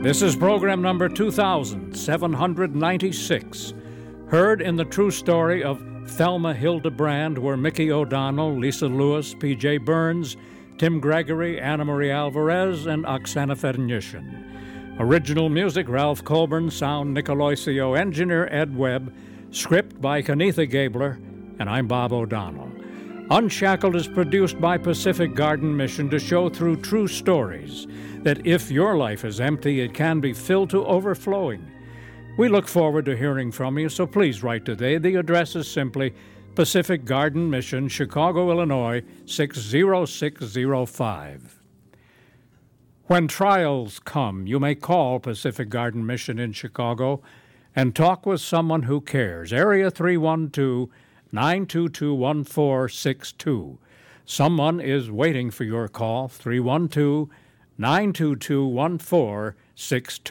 This is program number 2796, heard in the true story of Thelma Hildebrand, where Mickey O'Donnell, Lisa Lewis, P.J. Burns, Tim Gregory, Anna Marie Alvarez, and Oksana Fedonyshyn. Original music, Ralph Colburn. Sound, Nick Aloisio. Engineer, Ed Webb. Script by Kenitha Gabler. And I'm Bob O'Donnell. Unshackled is produced by Pacific Garden Mission to show through true stories that if your life is empty, it can be filled to overflowing. We look forward to hearing from you, so please write today. The address is simply Pacific Garden Mission, Chicago, Illinois, 60605. When trials come, you may call Pacific Garden Mission in Chicago and talk with someone who cares. Area 312-922-1462. Someone is waiting for your call, 312-922-1462.